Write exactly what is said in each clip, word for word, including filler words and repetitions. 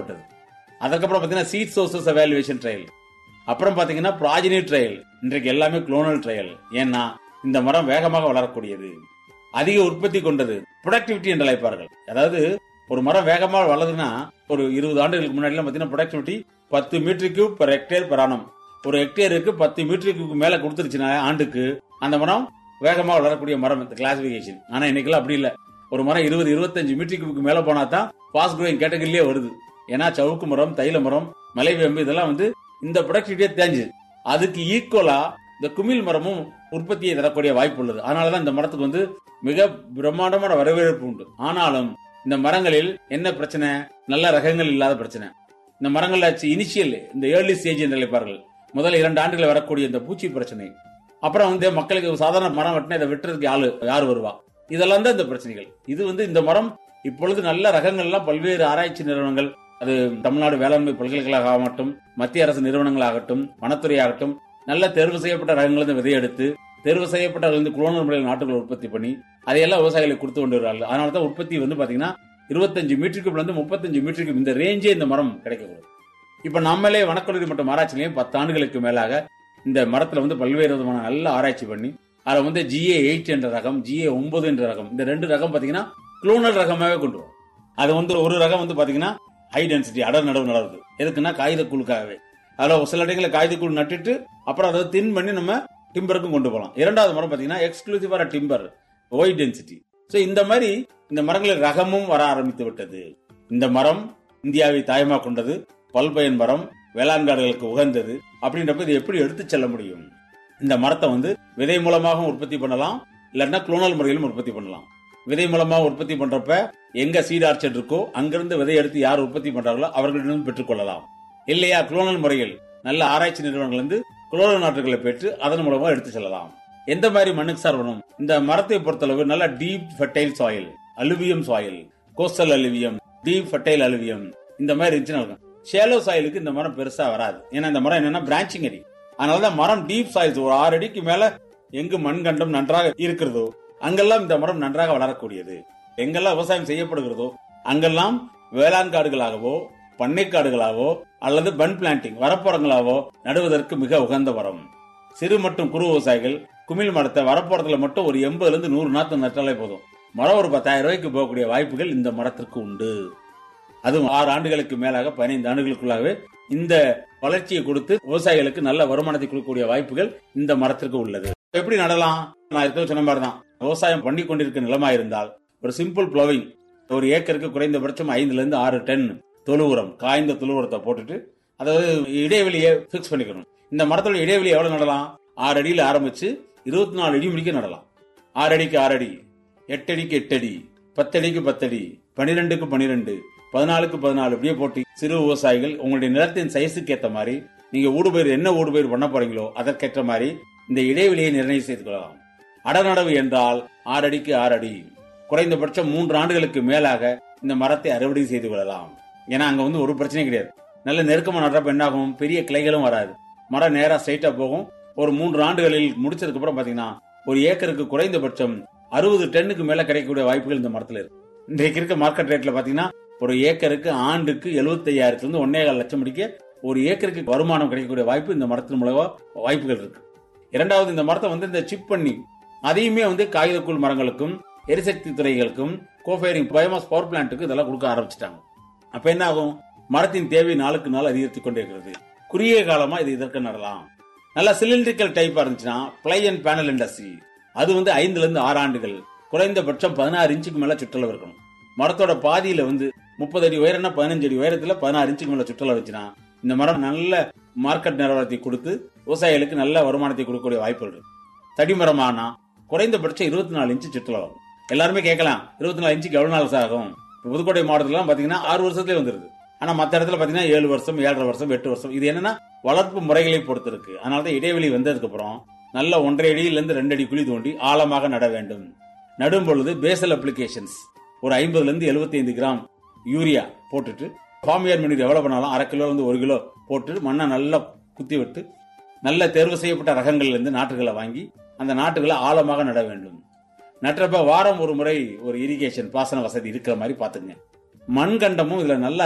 நடத்தப்பட்டது. அதுக்கப்புறம் பாத்தீங்கன்னா சீட் சோர்சஸ் எவாலுவேஷன் ட்ரையல், அப்புறம் பாத்தீங்கன்னா ப்ராஜினி ட்ரையல். இன்றைக்கு எல்லாமே குளோனல் ட்ரையல். ஏன்னா இந்த மரம் வேகமாக வளரக்கூடியது, அதிக உற்பத்தி கொண்டது, ப்ரொடக்டிவிட்டி என்று அழைப்பார்கள். அதாவது ஒரு மரம் வேகமாக வளருதுன்னா ஒரு இருபது ஆண்டுகளுக்கு முன்னாடி பாத்தீங்கன்னா ப்ரொடக்டிவிட்டி பத்து metre cube per hectare per annum. ஒரு ஹெக்டேருக்கு பத்து மீட்டர் கியூப் மேல கொடுத்துருச்சுன்னா ஆண்டுக்கு அந்த மரம் வேகமாக வளரக்கூடிய மரம் இந்த கிளாசிபிகேஷன். ஆனா இன்னைக்கு அப்படி இல்ல. ஒரு மரம் இருபது இருபத்தஞ்சு மீட்டர் கியூபுக்கு மேல போனா தான் ஃபாஸ்ட் க்ரோயிங் கேட்டகரியிலே வருது. ஏன்னா சவுக்கு மரம், தைல மரம், மலைவேம்பு இதெல்லாம் வந்து இந்த ப்ரொடக்டிவிட்டியே தேஞ்சு அதுக்கு ஈக்குவலா இந்த குமிழ் மரமும் உற்பத்தியை தரக்கூடிய வாய்ப்பு உள்ளது. அதனாலதான் இந்த மரத்துக்கு வந்து மிக பிரம்மாண்டமான வரவேற்பு உண்டு. ஆனாலும் இந்த மரங்களில் என்ன பிரச்சனை? நல்ல ரகங்கள் இல்லாத பிரச்சனை. இந்த மரங்கள்ல இனிஷியல் இந்த ஏர்லி ஸ்டேஜ் என்று அழைப்பார்கள், முதல் இரண்டு ஆண்டுகள் வரக்கூடிய இந்த பூச்சி பிரச்சனை, அப்புறம் வந்து மக்களுக்கு சாதாரண மரம் வெட்டினா இதை வெட்டுறதுக்கு ஆளு யார் வருவா, இதெல்லாம் தான் இந்த பிரச்சனைகள். இது வந்து இந்த மரம் இப்பொழுது நல்ல ரகங்கள்லாம் பல்வேறு ஆராய்ச்சி நிறுவனங்கள், அது தமிழ்நாடு வேளாண்மை பல்கலைக்கழகம் ஆகட்டும், மத்திய அரசு நிறுவனங்கள் ஆகட்டும், வனத்துறை ஆகட்டும், நல்ல தேர்வு செய்யப்பட்ட ரகங்கள் விதையெடுத்து தேர்வு செய்யப்பட்ட குளோனல் முறையில் நாட்டுகள் உற்பத்தி பண்ணி அதையெல்லாம் விவசாயிகளுக்கு கொடுத்து கொண்டு வருவார்கள். அதனாலதான் உற்பத்தி வந்து பாத்தீங்கன்னா இருபத்தஞ்சு மீட்டருக்கு இருந்து முப்பத்தஞ்சு மீட்டருக்கு இந்த ரேஞ்சே இந்த மரம் கிடைக்கக்கூடாது. இப்ப நம்மளே வனக்கல்லூரி மற்றும் ஆராய்ச்சியிலையும் பத்து ஆண்டுகளுக்கு மேலாக இந்த மரத்துல வந்து பல்வேறு விதமான நல்ல ஆராய்ச்சி பண்ணி அதை வந்து ஜிஏ எயிட் என்ற ரகம், ஜிஏ ஒன்பது என்ற ரகம், இந்த ரெண்டு ரகம் பாத்தீங்கன்னா குளோனல் ரகமாவே கொண்டு வரும். அது வந்து ஒரு ரகம் வந்து பாத்தீங்கன்னா ஹை டென்சிட்டி அடர் நடவு நடவுது. எதுக்குன்னா காகித கூழுக்காகவே. அதுல சில இடங்களில் காகித கூழ் நட்டுட்டு அப்புறம் அதை தின் பண்ணி நம்ம டிம்பருக்கும் கொண்டு போகலாம். இரண்டாவது மரம் பாத்தீங்கன்னா எக்ஸ்க்ளூசிவா டிம்பர் ஒய் டென்சிட்டி. சோ இந்த மாதிரி இந்த மரங்களில் ரகமும் வர ஆரம்பித்து விட்டது. இந்த மரம் இந்தியாவை தாயமா கொண்டது, பல்பயன் மரம், வேளாண் காடுகளுக்கு உகந்தது. அப்படின்றப்ப இது எப்படி எடுத்து செல்ல முடியும்? இந்த மரத்தை வந்து விதை மூலமாக உற்பத்தி பண்ணலாம், இல்லைன்னா குளோனல் முறையிலும் உற்பத்தி பண்ணலாம். விதை மூலமாக உற்பத்தி பண்றப்ப எங்க சீட் ஆர்ச்சர்ட் இருக்கோ அங்கிருந்து விதை எடுத்து யார் உற்பத்தி பண்றாங்களோ அவர்களிடம் பெற்றுக் கொள்ளலாம். இல்லையா குளோனல் முறையில் நல்ல ஆராய்ச்சி நிறுவனங்கள் வந்து குளோனல் நாற்றுகளை பெற்று அதன் மூலமா எடுத்து செல்லலாம். எந்த மாதிரி மண்ணுக்கு சார் வேணும்? இந்த மரத்தை பொறுத்தளவு நல்ல deep fertile soil, அலுவியம் soil, coastal அலுவியம், deep fertile அலுவியம் இந்த மாதிரி இருந்துச்சுன்னா. ஷேலோ சாயிலுக்கு இந்த மரம் பெருசா வராது. ஏன்னா இந்த மரம் என்னன்னா பிரான்ச்சிங் அடி. அதனாலதான் மரம் டீப் சாயில்ஸ் ஒரு ஆறு அடிக்கு மேல எங்கு மண் கண்டம் நன்றாக இருக்கிறதோ அங்கெல்லாம் இந்த மரம் நன்றாக வளரக்கூடியது. எங்கெல்லாம் விவசாயம் செய்யப்படுகிறதோ அங்கெல்லாம் வேளாண் காடுகளாகவோ பண்ணைக்காடுகளாவோ அல்லது பன் பிளான்டிங் வரப்புறங்களாவோ நடுவதற்கு மிக உகந்த மரம். சிறு மற்றும் குறு விவசாயிகள் குமிழ் மரத்தை வரப்புறத்துல மட்டும் ஒரு எண்பதுல இருந்து நூறு நாத்து நட்டாலே போதும். மரம் ஒரு பத்தாயிரம் ரூபாய்க்கு போகக்கூடிய வாய்ப்புகள் இந்த மரத்திற்கு உண்டு. அதுவும் ஆறு ஆண்டுகளுக்கு மேலாக பதினைந்து ஆண்டுகளுக்குள்ளாகவே இந்த வளர்ச்சியை கொடுத்து விவசாயிகளுக்கு நல்ல வருமானத்தை கொடுக்கக்கூடிய வாய்ப்புகள் இந்த மரத்திற்கு உள்ளது. எப்படி நடலாம்? நான் இருக்க சொன்ன மாதிரி தான். விவசாயம் பண்ணி கொண்டிருக்க நிலமா இருந்தால் ஒரு சிம்பிள் ப்ளோவிங், ஒரு ஏக்கருக்கு குறைந்தபட்சம் ஐந்துல இருந்து ஆறு டன் தொழு உரம், காய்ந்த தொழு உரத்தை போட்டுட்டு அதாவது இடைவெளியை பிக்ஸ் பண்ணிக்கணும். இந்த மரத்தோட இடைவெளி எவ்வளவு நடலாம்? ஆறு அடியில் ஆரம்பிச்சு இருபத்தி நாலு அடி முடிக்க நடலாம். ஆறு அடிக்கு ஆறு அடி, எட்டு அடிக்கு எட்டு அடி, பத்து அடிக்கு பத்து அடி, பனிரெண்டுக்கு பனிரெண்டு, பதினாலுக்கு பதினாலு இப்படியே போட்டு சிறு விவசாயிகள் உங்களுடைய நிலத்தின் சைஸுக்கு ஏற்ற மாதிரி நீங்க ஊடுபயிர் என்ன ஊடுபயிர் பண்ண போறீங்களோ அதற்கேற்ற மாதிரி இந்த இடைவெளியை நிர்ணயம் செய்து கொள்ளலாம். அடநடவு என்றால் ஆறு அடிக்கு ஆறு அடி, குறைந்தபட்சம் மூன்று ஆண்டுகளுக்கு மேலாக இந்த மரத்தை அறுவடை செய்து கொள்ளலாம். ஏன்னா அங்க வந்து ஒரு பிரச்சனையும் கிடையாது. நல்ல நெருக்கமா நடுறப்ப என்ன ஆகும்? பெரிய கிளைகளும் வராது, மரம் நேரா ஸ்ட்ரைட்டா போகும். ஒரு மூன்று ஆண்டுகளில் முடிச்சதுக்கு அப்புறம் பாத்தீங்கன்னா ஒரு ஏக்கருக்கு குறைந்தபட்சம் அறுபது டன்னுக்கு மேல கிடைக்கக்கூடிய வாய்ப்புகள் இந்த மரத்துல இருக்கு. இன்றைக்கு இருக்க மார்க்கெட் ரேட்ல பாத்தீங்கன்னா ஒரு ஏக்கருக்கு ஆண்டுக்கு எழுபத்தி ஐயாயிரத்துல இருந்து ஒன்னே கால் லட்சம் முடிக்க ஒரு ஏக்கருக்கு வருமானம் கிடைக்கக்கூடிய வாய்ப்பு இந்த மரத்தின் மூலமா வாய்ப்புகள் இருக்கு. இரண்டாவது, இந்த மரத்தை வந்து இந்த சிப் பண்ணி அதையுமே வந்து காகிதக்கூழ் மரங்களுக்கும் எரிசக்தி துறைகளுக்கும் கோஃபைரிங் பயோமாஸ் பவர் பிளான்ட்டுக்கு இதெல்லாம் கொடுக்க ஆரம்பிச்சிட்டாங்க. அப்ப என்ன ஆகும்? மரத்தின் தேவை நாளுக்கு நாள் அதிகரித்துக் கொண்டே இருக்கிறது. குறுகிய காலமா இது இதற்கு நடலாம். நல்ல சிலிண்ட்ரிக்கல் டைப்பா இருந்துச்சுன்னா பிளை அண்ட் பேனல் இண்டஸ்ட்ரி, அது வந்து ஐந்துல இருந்து ஆறு ஆண்டுகள், குறைந்தபட்சம் பதினாறு இன்ச்சுக்கு மேல சுற்றளவு இருக்கணும். மரத்தோட பாதியில வந்து முப்பது அடி உயரம்னா பதினஞ்சு அடி உயரத்துல பதினாறு இன்ச்சுக்கு மேல சுற்றளவு வச்சுன்னா இந்த மரம் நல்ல மார்க்கெட் நிலவரத்தை கொடுத்து விவசாயிகளுக்கு நல்ல வருமானத்தை கொடுக்கக்கூடிய வாய்ப்புகள் இருக்கு. தடிமரமானா குறைந்தபட்சம் இருபத்தி நாலு இன்ச்சு சுற்றளவு. எல்லாருமே கேட்கலாம், இருபத்தி நாலு இன்ச்சுக்கு எவ்வளவு நாள் ஆகும்? புதுக்கோட்டை மாவட்டத்துல பாத்தீங்கன்னா ஆறு வருஷத்துலேயே வந்துருது. ஆனா மத்த இடத்துல பாத்தீங்கன்னா ஏழு வருஷம், ஏழரை வருஷம், எட்டு வருஷம். இது என்னன்னா வளர்ப்பு முறைகளை பொறுத்து இருக்கு. அதனாலதான் இடைவெளி வந்ததுக்கு அப்புறம் நல்ல ஒன்றரை அடியில இருந்து ரெண்டு அடி குழி தோண்டி ஆழமாக நட வேண்டும். நடும் பொழுது பேசல் அப்ளிகேஷன்ஸ் ஒரு ஐம்பதுல இருந்து எழுபத்தி ஐந்து கிராம் யூரியா போட்டுட்டு ஃபார்மியர் மெனூர் எவ்வளவு பண்ணாலும் அரை கிலோ வந்து ஒரு கிலோ போட்டு மண்ணை நல்லா குத்தி விட்டு நல்ல தேர்வு செய்யப்பட்ட ரகங்கள்ல இருந்து நாற்றுகளை வாங்கி அந்த நாட்டுகளை ஆழமாக நட வேண்டும். நட்டப்ப வாரம் ஒரு முறை ஒரு இரிகேஷன் பாசன வசதி இருக்கிற மாதிரி பாத்துங்க. மண் கண்டமும் இதுல நல்லா இருக்கணும்.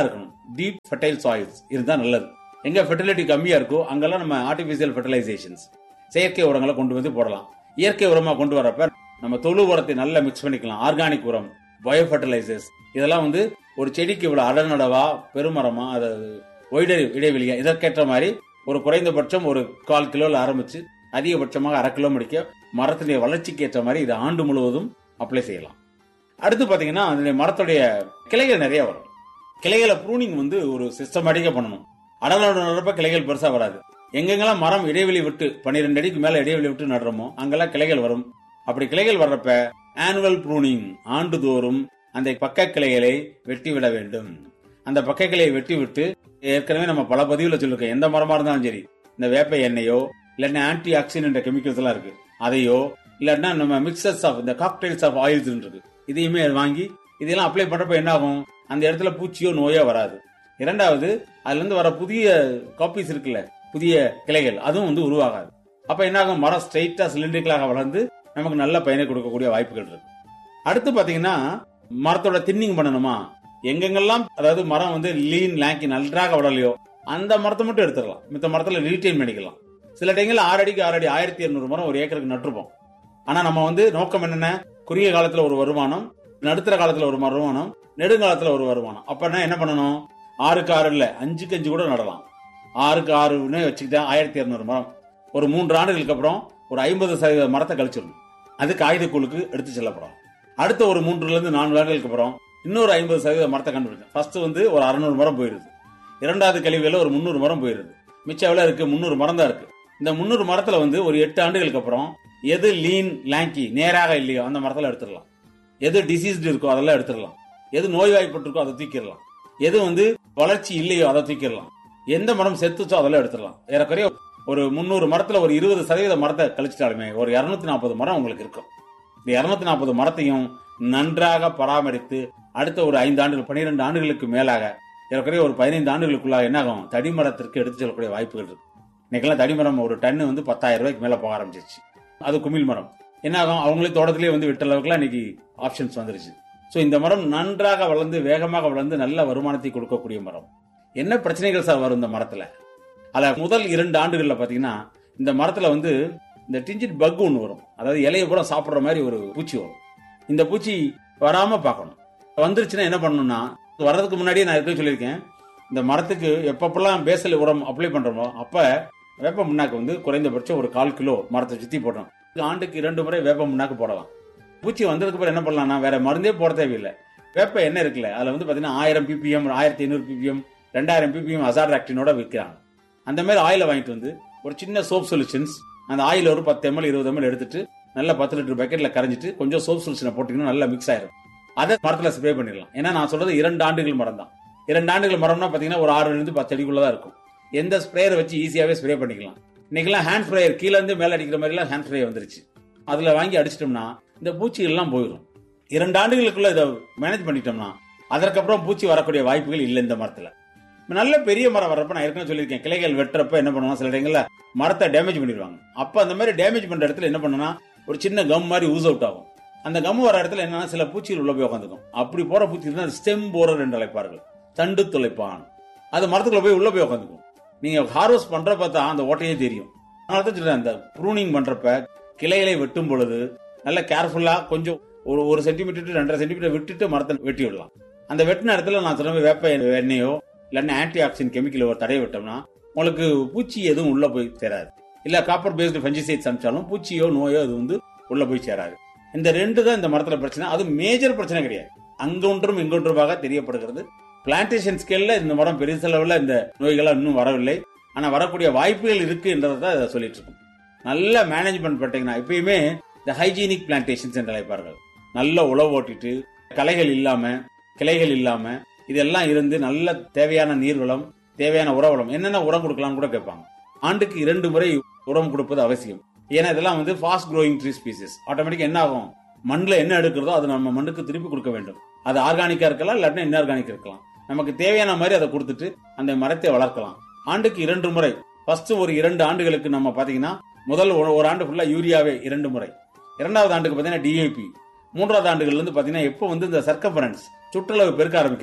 டீப் ஃபெர்டைல் சாயில்ஸ் இருந்தா நல்லது. எங்க ஃபெர்டிலிட்டி கம்மியா இருக்கோ அங்கெல்லாம் நம்ம ஆர்டிபிஷியல் ஃபெர்டிலைசேஷன்ஸ் செயற்கை உரங்களை கொண்டு வந்து போடலாம். இயற்கை உரமா கொண்டு வரப்ப நம்ம தொழு உரத்தை நல்லா மிக்ஸ் பண்ணிக்கலாம். ஆர்கானிக் உரம், பயோ ஃபெர்டிலைசர்ஸ் இதெல்லாம் வந்து ஒரு செடிக்கு இவ்வளவு அடநடவா, பெருமரமா, அது ஒய்ட இடைவெளியா, இதற்கேற்ற மாதிரி ஒரு குறைந்தபட்சம் ஒரு கால் கிலோல ஆரம்பிச்சு அதிகபட்சமாக அரை கிலோ முடிக்க மரத்தினுடைய வளர்ச்சிக்கு ஏற்ற மாதிரி இதை ஆண்டு முழுவதும் அப்ளை செய்யலாம். அடுத்து பாத்தீங்கன்னா அதனுடைய மரத்துடைய கிளைகள் நிறைய வரும். கிளைகளை ப்ரூனிங் வந்து ஒரு சிஸ்டமேட்டிக்கா பண்ணணும். அடலோட நடுறப்ப கிளைகள் பெருசா வராது. எங்கெங்கெல்லாம் மரம் இடைவெளி விட்டு பன்னிரெண்டு அடிக்கு மேல இடைவெளி விட்டு நடுறோமோ அங்கெல்லாம் கிளைகள் வரும். அப்படி கிளைகள் வர்றப்ப ஆனுவல் ப்ரூனிங், ஆண்டுதோறும் அந்த பக்க கிளைகளை வெட்டி விட வேண்டும். அந்த பக்க கிளையை வெட்டி விட்டு, ஏற்கனவே நம்ம பல பதிவுல சொல்லிருக்கோம், எந்த மரமா இருந்தாலும் சரி, இந்த வேப்ப எண்ணெயோ இல்லன்னா ஆன்டி ஆக்சிடென்ட் கெமிக்கல்ஸ் எல்லாம் இருக்கு, அதையோ இல்லன்னா நம்ம மிக்சர்ஸ் ஆஃப் இந்த காக்டைல்ஸ் ஆஃப் ஆயில்ஸ் இருக்கு, இதையுமே வாங்கி இதெல்லாம் அப்ளை பண்றப்ப என்ன ஆகும், அந்த இடத்துல பூச்சியோ நோயோ வராது. இரண்டாவது, அதுல இருந்து வர புதிய காப்பீஸ் இருக்குல்ல, புதிய கிளைகள், அதுவும் வந்து உருவாகாது. அப்ப என்ன ஆகும், மரம் ஸ்ட்ரைட்டா சிலிண்ட்ரிக்கலாக வளர்ந்து நமக்கு நல்ல பயனை கொடுக்கக்கூடிய வாய்ப்புகள் இருக்கு. அடுத்து பாத்தீங்கன்னா மரத்தோட தின்னிங் பண்ணணுமா, எங்கெங்கெல்லாம் அதாவது மரம் வந்து லீன் லாங்கி நன்றாக வளரலையோ அந்த மரத்தை மட்டும் எடுத்துடலாம், மித்த மரத்துல ரீடைன் பண்ணிக்கலாம். சில டைம்ல ஆறு அடிக்கு ஆறு அடி ஆயிரத்தி இருநூறு மரம் ஒரு ஏக்கருக்கு நட்டுருப்போம். ஆனா நம்ம வந்து நோக்கம் என்னென்ன, குறுகிய காலத்துல ஒரு வருமானம், நடுத்தர காலத்துல ஒரு வருமானம், நெடுங்காலத்துல ஒரு வருமானம். அப்ப என்ன பண்ணணும், ஆறுக்கு ஆறு இல்ல அஞ்சுக்கு அஞ்சு கூட நடலாம். ஆறுக்கு ஆறுன்னு வச்சுக்கிட்டா ஆயிரத்தி இருநூறு மரம் ஒரு மூன்று ஆண்டுகளுக்கு அப்புறம் ஒரு ஐம்பது சதவீத மரத்தை கழிச்சிடணும். அது காகிதக்கூழுக்கு எடுத்து செல்லப்படும். அடுத்த ஒரு மூன்றுல இருந்து நான்கு ஆண்டுகளுக்கு அப்புறம் இன்னொரு ஐம்பது சதவீத மரத்தை கண்டுபிடிக்கும். ஃபர்ஸ்ட் வந்து ஒரு அறுநூறு மரம் போயிருது, இரண்டாவது கழிவுல ஒரு முன்னூறு மரம் போயிருது, மிச்சம் எவ்வளவு இருக்கு, முன்னூறு மரம் தான் இருக்கு. இந்த முன்னூறு மரத்துல வந்து ஒரு எட்டு ஆண்டுகளுக்கு அப்புறம் எது லீன் லாங்கி நேராக இல்லையோ அந்த மரத்துல எடுத்துடலாம், எது டிசீஸ்டு இருக்கோ அதெல்லாம் எடுத்துடலாம், எது நோய்வாய்ப்பட்டிருக்கோ அதை தூக்கிடலாம், எது வந்து வளர்ச்சி இல்லையோ அதை தூக்கிடலாம், எந்த மரம் செத்துச்சோ அதெல்லாம் எடுத்துடலாம். ஏறக்குறைய ஒரு முன்னூறு மரத்துல ஒரு இருபது சதவீத மரத்தை கழிச்சிட்டாலுமே ஒரு இருநூத்தி நாற்பது மரம் உங்களுக்கு இருக்கும். இந்த இருநூத்தி நாற்பது மரத்தையும் நன்றாக பராமரித்து அடுத்த ஒரு ஐந்து ஆண்டுகள் பனிரெண்டு ஆண்டுகளுக்கு மேலாக ஏறக்குறைய ஒரு பதினைந்து ஆண்டுகளுக்குள்ளாக என்ன ஆகும், தடிமரத்திற்கு எடுத்து செல்லக்கூடிய வாய்ப்புகள் இருக்கு. இன்னைக்கெல்லாம் தடிமரம் ஒரு டன்னு வந்து பத்தாயிரம் ரூபாய்க்கு மேல போக ஆரம்பிச்சிருச்சு. அது குமிழ் மரம் என்ன ஆகும், அவங்களே தோட்டத்திலேயே வந்து விட்ட அளவுக்குலாம் இன்னைக்கு ஆப்ஷன்ஸ் வந்துருச்சு. சோ இந்த மரம் நன்றாக வளர்ந்து வேகமாக வளர்ந்து நல்ல வருமானத்தை கொடுக்கக்கூடிய மரம். என்ன பிரச்சனைகள் சார் வரும் இந்த மரத்துல, அத முதல் இரண்டு ஆண்டுகள்ல பாத்தீங்கன்னா இந்த மரத்துல வந்து இந்த டிஞ்சிட் பக் ஒன்று வரும், அதாவது இலையை பூரா சாப்பிடுற மாதிரி ஒரு பூச்சி வரும். இந்த பூச்சி வராம பார்க்கணும். வந்துருச்சுன்னா என்ன பண்ணணும்னா, வர்றதுக்கு முன்னாடியே நான் எப்படி சொல்லியிருக்கேன், இந்த மரத்துக்கு எப்பப்பெல்லாம் பேசல் உரம் அப்ளை பண்றோமோ அப்ப வேப்ப முன்னாக்கு வந்து குறைந்தபட்சம் ஒரு கால் கிலோ மரத்தை சுத்தி போடணும். ஆண்டுக்கு இரண்டு முறை வேப்ப முன்னாக்கு போடலாம். பூச்சி வந்ததுக்கு அப்புறம் என்ன பண்ணலாம்னா, வேற மருந்தே போட தேவையில்லை. வேப்ப எண்ணெய் இருக்குல்ல, அதுல வந்து பாத்தீங்கன்னா ஆயிரம் பிபிஎம், ஆயிரத்தி ஐநூறு பிபிஎம், ரெண்டாயிரம் பிபிஎம் அசாட்ராக்டினோட விற்கிறாங்க. அந்த மாதிரி ஆயில வாங்கிட்டு வந்து ஒரு சின்ன சோப் சொல்யூஷன்ஸ், அந்த ஆயில் ஒரு பத்து எம்எல் இருபது எம்எல் எடுத்துட்டு நல்லா பத்து லிட்டர் பக்கெட்ல கரைஞ்சிட்டு கொஞ்சம் சோப் சொல்யூஷனை போட்டீங்கன்னா நல்லா மிக்ஸ் ஆயிரும். அதை மரத்துல ஸ்ப்ரே பண்ணிடலாம். ஏன்னா நான் சொல்றது இரண்டு ஆண்டுகள் மரம் தான். இரண்டு ஆண்டுகள் மரம்னா பாத்தீங்கன்னா ஒரு ஆறுல இருந்து பத்து அடிக்குள்ளதான் இருக்கும். எந்த ஸ்ப்ரேயர் வச்சு ஈஸியாவே ஸ்ப்ரே பண்ணிக்கலாம். இன்னைக்கெல்லாம் ஹேண்ட் ஸ்ப்ரேயர் கீழே இருந்து மேல அடிக்கிற மாதிரி எல்லாம் ஹேண்ட் ஸ்ப்ரே வந்துருச்சு. அதுல வாங்கி அடிச்சிட்டோம்னா இந்த பூச்சிகள் எல்லாம் போயிடும். இரண்டு ஆண்டுகளுக்குள்ள இதை மேனேஜ் பண்ணிட்டோம்னா அதற்கப்புறம் பூச்சி வரக்கூடிய வாய்ப்புகள் இல்லை இந்த மரத்துல. நல்ல பெரிய மரம் வரப்ப நான் ஏற்கனவே சொல்லியிருக்கேன், கிளைகள் வெட்டுறப்ப என்ன பண்ணுவாங்க, சில இடங்கள்ல மரத்தை டேமேஜ் பண்ணிடுவாங்க. அப்ப அந்த மாதிரி டேமேஜ் பண்ற இடத்துல என்ன பண்ணுனா ஒரு சின்ன கம் மாதிரி ஊஸ் அவுட் ஆகும். அந்த கம் வர இடத்துல என்னன்னா சில பூச்சிகள் உள்ள போய் உட்காந்துக்கும். அப்படி போற பூச்சி தான் ஸ்டெம் போரர் என்று அழைப்பார்கள், தண்டு துளைப்பான். அது மரத்துக்குள்ள போய் உள்ள போய் உட்காந்துக்கும். நீங்க ஹார்வெஸ்ட் பண்ற பார்த்தா அந்த ஓட்டையே தெரியும். அதனால தான் சொல்றேன், அந்த ப்ரூனிங் பண்றப்ப கிளைகளை வெட்டும் பொழுது நல்ல கேர்ஃபுல்லா கொஞ்சம் ஒரு ஒரு சென்டிமீட்டர் ரெண்டரை சென்டிமீட்டர் விட்டுட்டு மரத்தை வெட்டி விடலாம். அந்த வெட்டின இடத்துல நான் சொன்ன வேப்ப எண்ணெயோ இல்லன்னா ஆன்டி ஆக்சிடென்ட் கெமிக்கல் ஒரு தடவை விட்டோம்னா உங்களுக்கு பூச்சி எதுவும் உள்ள போய் சேராது. இல்ல காப்பர் பேஸ்டு ஃபஞ்சிசைட்ஸ் அனுப்பிச்சாலும் பூச்சியோ நோயோ அது வந்து உள்ள போய் சேராது. இந்த ரெண்டு தான் இந்த மரத்துல பிரச்சனை. அது மேஜர் பிரச்சனை கிடையாது, அங்கொன்றும் இங்கொன்றுமாக தெரியப்படுகிறது. பிளான்டேஷன் ஸ்கேல்ல இந்த மரம் பெருசளவுல இந்த நோய்கள் இன்னும் வரவில்லை. ஆனா வரக்கூடிய வாய்ப்புகள் இருக்கு என்றதை சொல்லிட்டு இருக்கோம். நல்ல மேனேஜ்மெண்ட் பண்ணிட்டீங்கன்னா எப்பயுமே இந்த ஹைஜீனிக் பிளான்டேஷன்ஸ் என்று அழைப்பார்கள். நல்ல உழவு ஓட்டிட்டு களைகள் இல்லாம கிளைகள் இல்லாம இதெல்லாம் இருந்து நல்ல தேவையான நீர்வளம், தேவையான உரவளம், என்னென்ன உரம் கொடுக்கலாம்னு கூட கேட்பாங்க. ஆண்டுக்கு இரண்டு முறை உரம் கொடுப்பது அவசியம். ஏன்னா இதெல்லாம் வந்து fast growing tree species. Automatic என்ன ஆகும், மண்ணில் என்ன எடுக்கிறதோ அது நம்ம மண்ணுக்கு திருப்பி கொடுக்க வேண்டும். அது ஆர்கானிக்கா இருக்கலாம், இல்லாட்டினா இன்ஆர்கானிக் இருக்கலாம். நமக்கு தேவையான மாதிரி அதை கொடுத்துட்டு அந்த மரத்தை வளர்க்கலாம். ஆண்டுக்கு இரண்டு முறை. ஃபர்ஸ்ட் ஒரு இரண்டு ஆண்டுகளுக்கு நம்ம பாத்தீங்கன்னா முதல் ஒரு ஆண்டு ஃபுல்லா யூரியாவே இரண்டு முறை, இரண்டாவது ஆண்டுக்கு பாத்தீங்கன்னா டிஏபி, மூன்றாவது ஆண்டுகள்ல இருந்து பாத்தீங்கன்னா எப்போ வந்து இந்த சர்க்கம்பரன்ஸ் சுற்றளவு பெருக்க ஆரம்பிக்கிறதோ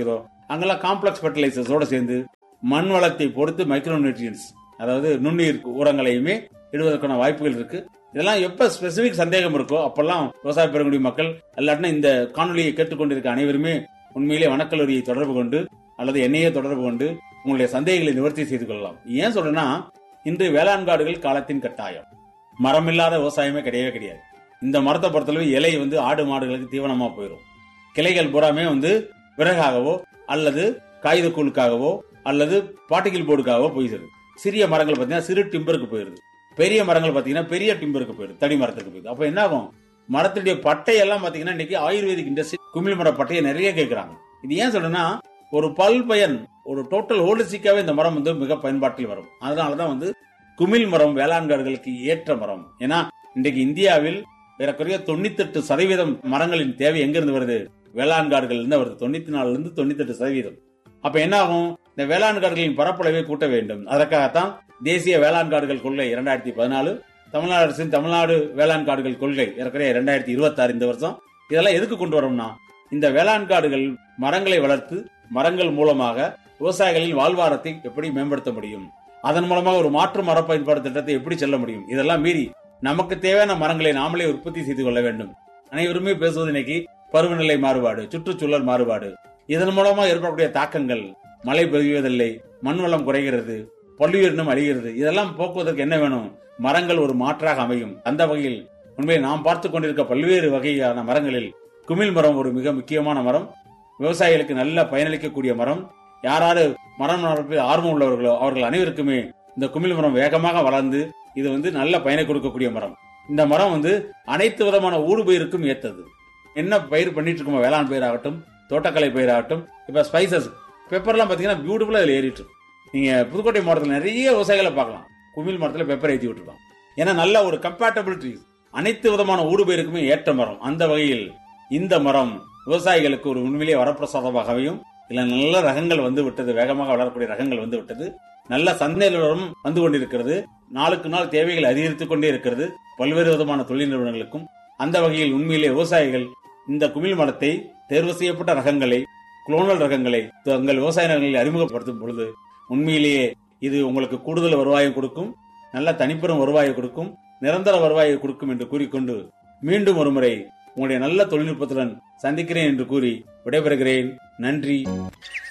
அங்கெல்லாம் காம்ப்ளெக்ஸ் ஃபெர்டிலைசர்ஸோட சேர்ந்து மண் வளத்தை பொறுத்து மைக்ரோ நியூட்ரியன்ஸ், அதாவது நுண்ணுயிர் உரங்களையுமே இடுவதற்கான வாய்ப்புகள் இருக்கு. இதெல்லாம் எப்ப ஸ்பெசிபிக் சந்தேகம் இருக்கோ அப்பெல்லாம் விவசாய பெருங்குடி மக்கள் இல்லாட்டினா இந்த காணொலியை கேட்டுக்கொண்டிருக்க அனைவருமே உண்மையிலே வனக்கல்லூரியை தொடர்பு கொண்டு அல்லது என்னையே தொடர்பு கொண்டு உங்களுடைய சந்தேகங்களை நிவர்த்தி செய்து கொள்ளலாம். ஏன் சொல்றேன்னா, இன்று வேளாண் காடுகள் காலத்தின் கட்டாயம். மரம் இல்லாத விவசாயமே கிடையவே கிடையாது. இந்த மரத்தை பொறுத்தளவு இலை வந்து ஆடு மாடுகளுக்கு தீவனமா போயிடும். கிளைகள் பூராமே வந்து விறகாகவோ அல்லது காகிதக்கூழுக்காகவோ அல்லது பார்ட்டிகிள் போர்டுக்காகவோ போயிடுது. சிறிய மரங்கள் பாத்தீங்கன்னா சிறு டிம்பருக்கு போயிருது. பெரிய மரங்கள் பாத்தீங்கன்னா பெரிய டிம்பருக்கு போயிருது, தடி மரத்துக்கு போயிருது. அப்ப என்ன ஆகும், மரத்துடைய பட்டையெல்லாம் பாத்தீங்கன்னா இன்னைக்கு ஆயுர்வேதிக் இண்டஸ்ட்ரி குமிழ் மர பட்டையை நிறைய கேட்கிறாங்க. இது ஏன் சொல்றேன்னா, ஒரு பல் பயன், ஒரு டோட்டல் ஹோலிஸ்டிக்காவே இந்த மரம் வந்து மிக பயன்பாட்டில் வரும். அதனாலதான் வந்து குமிழ் மரம் வேளாண் காடுகளுக்கு ஏற்ற மரம். ஏன்னா இன்றைக்கு இந்தியாவில் ஏறக்குறைய தொண்ணூத்தி எட்டு சதவீதம் மரங்களின் தேவை எங்கிருந்து வருது, வேளாண் காடுகள் இருந்து வருது. தொண்ணூத்தி நாலுல இருந்து தொண்ணூத்தி எட்டு சதவீதம். அப்ப என்ன ஆகும், இந்த வேளாண் காடுகளின் பரப்பளவை கூட்ட வேண்டும். அதற்காகத்தான் தேசிய வேளாண் காடுகள் கொள்கை இரண்டாயிரத்தி பதினாலு, தமிழ்நாடு அரசின் தமிழ்நாடு வேளாண் காடுகள் கொள்கை ஏற்கனவே இரண்டாயிரத்தி இருபத்தி ஆறு இந்த வருஷம். இதெல்லாம் எதுக்கு கொண்டு வரோம்னா, இந்த வேளாண் காடுகள் மரங்களை வளர்த்து மரங்கள் மூலமாக விவசாயிகளின் வாழ்வாரத்தை எப்படி மேம்படுத்த முடியும், அதன் மூலமாக ஒரு மாற்று மர பயன்பாடு திட்டத்தை எப்படி செல்ல முடியும், இதெல்லாம் மீறி நமக்கு தேவையான மரங்களை நாமளே உற்பத்தி செய்து கொள்ள வேண்டும். அனைவருமே பேசுவது இன்னைக்கு பருவநிலை மாறுபாடு, சுற்றுச்சூழல் மாறுபாடு, இதன் மூலமா ஏற்படக்கூடிய தாக்கங்கள், மழை பெய்வதில்லை, மண் வளம் குறைகிறது, பல்லுயிரினம் அழிகிறது. இதெல்லாம் போக்குவதற்கு என்ன வேணும், மரங்கள் ஒரு மாற்றாக அமையும். அந்த வகையில் உண்மையை நாம் பார்த்துக் கொண்டிருக்க பல்வேறு வகையான மரங்களில் குமிழ் மரம் ஒரு மிக முக்கியமான மரம். விவசாயிகளுக்கு நல்ல பயனளிக்கக்கூடிய மரம். யாராரு மரம் வளர்ப்பில் ஆர்வம் உள்ளவர்களோ அவர்கள் அனைவருக்குமே இந்த குமிழ் மரம் வேகமாக வளர்ந்து இது வந்து நல்ல பயனை கொடுக்கக்கூடிய மரம். இந்த மரம் வந்து அனைத்து விதமான ஊடுபயிருக்கும் ஏத்தது. என்ன பயிர் பண்ணிட்டு இருக்கோமோ, வேளாண் பயிராகட்டும், தோட்டக்கலை பயிராகட்டும், இப்ப ஸ்பைசஸ் பெப்பர்லாம் பாத்தீங்கன்னா பியூட்டிஃபுல்லா இதுல ஏறிட்டு இருக்கு. நீங்க புதுக்கோட்டை மாவட்டத்தில் நிறைய விவசாயிகளை பார்க்கலாம், குமிழ் மரத்துல பெப்பர் ஏற்றி விட்டுருக்காங்க. ஏன்னா நல்ல ஒரு கம்பேட்டபிள் ட்ரீ, அனைத்து விதமான ஊடுபயிருக்குமே ஏற்ற மரம். அந்த வகையில் இந்த மரம் விவசாயிகளுக்கு ஒரு உண்மையிலேயே வரப்பிரசாதமாகவும், இல்ல நல்ல ரகங்கள் வந்து விட்டது, வேகமாக வளரக்கூடிய ரகங்கள் வந்து விட்டது, நல்ல சந்தை நிலவரம் வந்து கொண்டிருக்கிறது, நாளுக்கு நாள் தேவைகள் அதிகரித்துக் கொண்டே இருக்கிறது பல்வேறு விதமான தொழில் நிறுவனங்களுக்கும். அந்த வகையில் உண்மையிலே விவசாயிகள் இந்த குமிழ் மரத்தை தேர்வு செய்யப்பட்ட ரகங்களை, குளோனல் ரகங்களை தங்கள் விவசாய நிலங்களில் அறிமுகப்படுத்தும் பொழுது உண்மையிலேயே இது உங்களுக்கு கூடுதல் வருவாயை கொடுக்கும், நல்ல தனிப்பெரும் வருவாயை கொடுக்கும், நிரந்தர வருவாயை கொடுக்கும் என்று கூறிக்கொண்டு மீண்டும் ஒருமுறை உங்களுடைய நல்ல தொழில்நுட்பத்துடன் சந்திக்கிறேன் என்று கூறி விடைபெறுகிறேன். நன்றி.